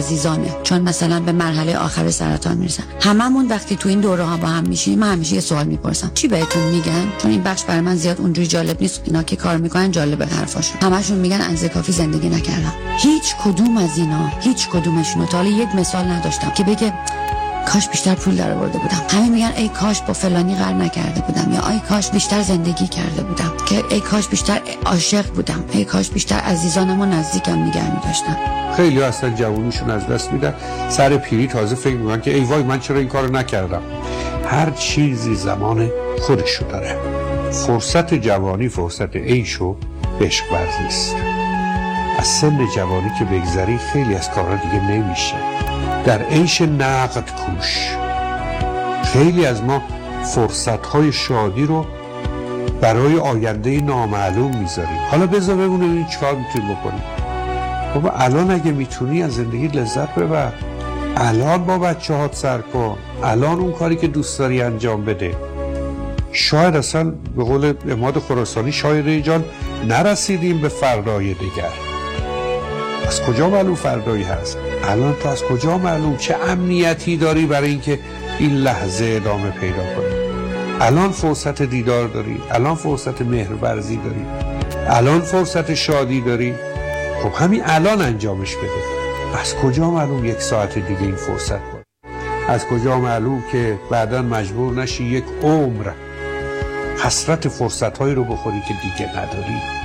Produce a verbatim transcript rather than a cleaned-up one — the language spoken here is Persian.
عزیزانه، چون مثلا به مرحله آخر سرطان میرسن. هممون وقتی تو این دوره ها با هم میشیم، من همیشه یه سوال میپرسم، چی بهتون میگن؟ چون این بخش برای من زیاد اونجوری جالب نیست. اینا که کار میکنن جالبه حرفاشون. همشون میگن اندازه کافی زندگی نکردم. هیچ کدوم از اینا، هیچ کدومشون تا حالا یک مثال نداشتم که بگه کاش بیشتر پول در آورده بودم. همه میگن ای کاش با فلانی قرار نکرده بودم، یا ای کاش بیشتر زندگی کرده بودم، که ای کاش بیشتر عاشق بودم، ای کاش بیشتر عزیزانمو نزدیکم نگه می‌داشتم. خیلی اصلا جوونیشون از دست میدن، سر پیری تازه فکر میکنن که ای وای من چرا این کارو نکردم. هر چیزی زمان خودشو داره. فرصت جوانی فرصت عیش و عشق ورزی است. از سن جوانی که بگذری خیلی از کارا دیگه نمیشه. در عیش نقد کوش. خیلی از ما فرصت‌های شادی رو برای آینده نامعلوم میذاریم. حالا بذار ببینیم این چیکار میتونیم بکنیم. بابا الان اگه میتونی از زندگی لذت ببر، الان با بچه هات سر کن، الان اون کاری که دوست داری انجام بده. شاید اصلا به قول عماد خراسانی شاید جان نرسیدیم به فردای دیگر. از کجا معلوم فردایی هست؟ الان تو از کجا معلوم چه امنیتی داری برای اینکه این لحظه ادامه پیدا کنی؟ الان فرصت دیدار داری، الان فرصت مهرورزی داری، الان فرصت شادی داری. خب همین الان انجامش بده. از کجا معلوم یک ساعت دیگه این فرصت بود؟ از کجا معلوم که بعداً مجبور نشی یک عمر حسرت فرصت‌هایی رو بخوری که دیگه نداری؟